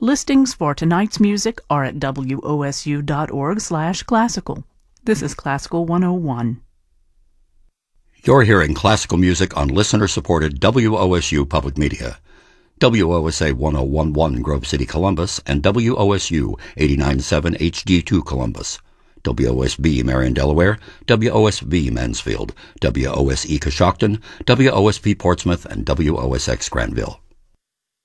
Listings for tonight's music are at wosu.org/classical. This is Classical 101. You're hearing classical music on listener-supported WOSU Public Media. WOSA 1011 Grove City, Columbus, and WOSU 89.7 HD2 Columbus. WOSB Marion, Delaware, WOSV Mansfield, WOSE Coshocton, WOSP Portsmouth, and WOSX Granville.